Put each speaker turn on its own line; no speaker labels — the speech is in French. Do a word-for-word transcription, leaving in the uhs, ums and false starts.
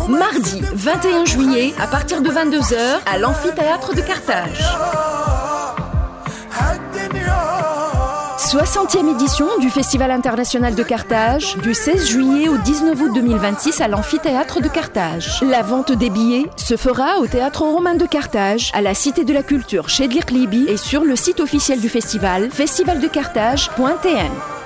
Mardi vingt et un juillet, à partir de vingt-deux heures, à l'amphithéâtre de Carthage. soixantième édition du Festival international de Carthage, du seize juillet au dix-neuf août deux mille vingt-six à l'amphithéâtre de Carthage. La vente des billets se fera au Théâtre romain de Carthage, à la Cité de la Culture chez Dirk Libby et sur le site officiel du festival, festival de carthage point t n.